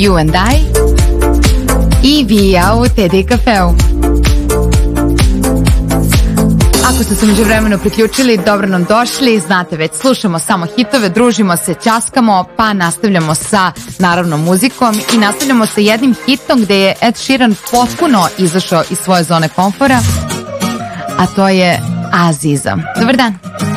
You and I i Vija u Teddy kafeu. Ako ste se međuvremeno priključili, dobro nam došli, znate već, slušamo samo hitove, družimo se, ćaskamo, pa nastavljamo sa, naravno, muzikom i nastavljamo sa jednim hitom gde je Ed Sheeran potpuno izašao iz svoje zone komfora, a to je Aziza. Dobar dan.